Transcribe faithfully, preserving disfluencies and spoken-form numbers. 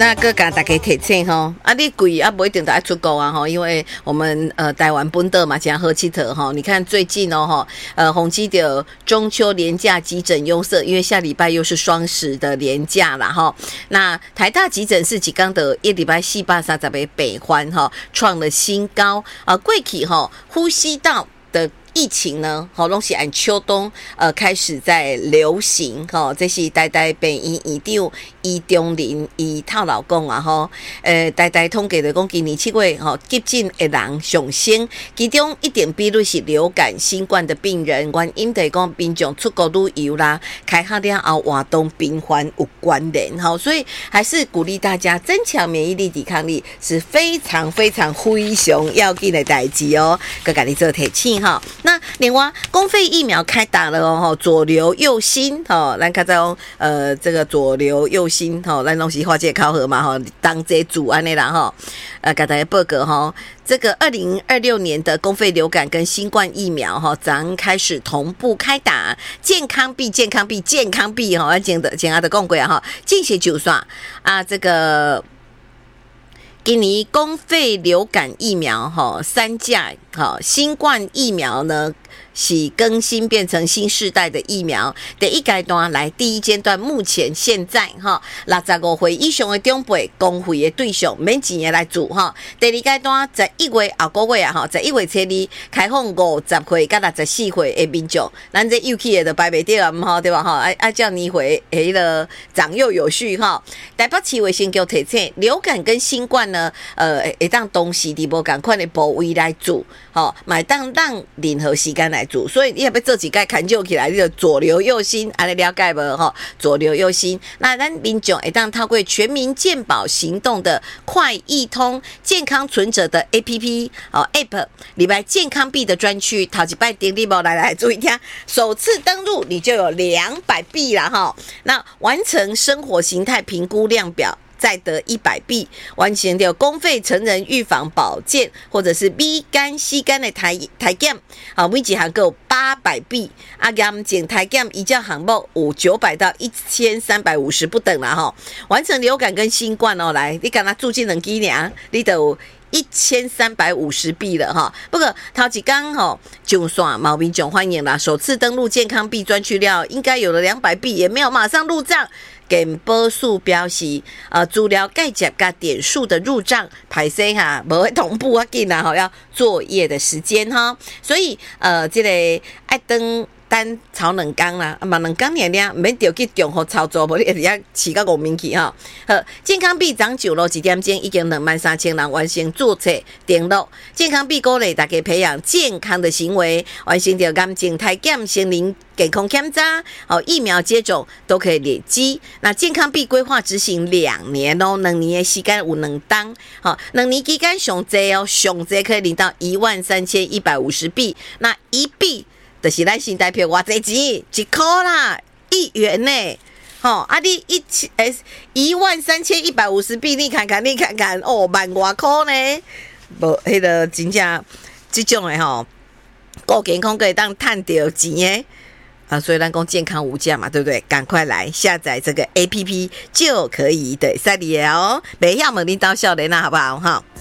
那个甲大家提醒吼，啊，你贵啊，不一定都爱出国啊吼，因为我们呃台湾本岛嘛，这样好佚佗吼。你看最近哦吼，呃，宏基的中秋连假急诊拥塞，因为下礼拜又是双十的连假啦吼。那台大急诊室几刚的一礼拜四百三十个病患哈，创了新高啊，过去吼呼吸道的疫情呢，好，拢是按秋冬呃开始在流行，吼，这是台大病院院长伊中林伊透露讲啊，吼，呃，台大统计的讲，今年七月吼急诊的人上升，其中一定比率是流感、新冠的病人，原因就是讲民众出国旅游啦，开学了后活动频繁有关联，吼，所以还是鼓励大家增强免疫力、抵抗力是非常非常非常要紧的代志哦，佮家己做提醒哈。那另外，公费疫苗开打了哦，左流右新哦，咱看到呃这个左流右新哦，咱拢是化界考核嘛吼，当这主安的啦吼，呃，给大家报告吼，这个二零二六年的公费流感跟新冠疫苗哈，咱开始同步开打，健康币健康币健康币哈，讲的讲的讲过啊哈，进行就算啊这个。今年公费流感疫苗哈三价哈，新冠疫苗呢是更新变成新世代的疫苗。第一阶段来第一阶段，目前现在哈六十五岁以上的长辈公费的对象免钱的来做哈。第二阶段十一月后个月啊哈，十一月初二开放五十岁到六十四岁的民众，咱这幼气的都排袂掉啊哈，对吧哈？啊啊，叫你回迄个长幼有序哈。台北市卫生局提醒，流感跟新冠呢，呃，会当同时伫无共款的部位来做，吼，买当当任何时间来做，所以你也要做几盖砍就起来，你就左流右新，安尼了解无吼？左流右新，那咱民众会当透过全民健保行动的快易通健康存折的 A P P 哦 App 里边健康币的专区，头一摆订立无来来注意听，首次登录你就有两百币啦哈。那完成生活形态评估量表。再得一百币，完成掉公费成人预防保健或者是 B 肝、C 肝的台台检，好，每一项够八百币，啊，验检台检一叫项目有九百到一千三百五十不等啦哈。完成流感跟新冠哦，来，你敢若住进两支尔，你就有一千三百五十币了哈。不过头一天吼就算毛民众欢迎啦，首次登录健康币专区了，应该有了两百币，也没有马上入账。健保署表示，呃，资料盖夹加点数的入账排泄哈，无会同步啊，紧啦吼，要作业的时间哈，所以呃，这个爱登。单炒两天啦，嘛两天尔尔，免着去中户操作，无你会遐饲到五暝去吼。好，健康币涨久了，一点钟已经两万三千人完成注册登录。健康币鼓励大家培养健康的行为，完成着癌症体检、心灵健康检查，好疫苗接种都可以累积。那健康币规划执行两年哦，两年的时间有两档，好，两年期间上济哦，上济可以领到一万三千一百五十币，那一币。就是咱新台币偌济钱，一块啦，一元呢，吼、哦，啊你一千诶一万三千一百五十币，你看看，你看看，哦，万外块呢，无迄个真正这种的吼，够健康可以当赚到钱的啊，所以咱讲健康无价嘛，对不对？赶快来下载这个 A P P 就可以对，赛里哦，每样问你到笑脸啦，好不好？哈。